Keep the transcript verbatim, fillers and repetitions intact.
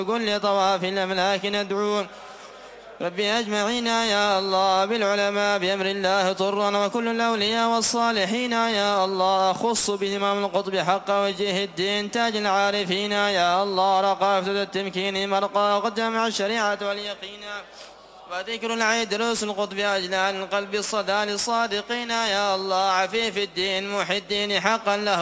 كل طواف الأملاك ندعو ربي أجمعين يا الله بالعلماء بأمر الله طرا وكل الأولياء والصالحين يا الله خص بإمام القطب حق وجه الدين تاج العارفين يا الله رقى فتد التمكين مرقى وقد جمع الشريعة واليقين وذكر العيد دروس القطب أجلال القلب الصدى للصادقين يا الله عفيف الدين محي الدين حقا له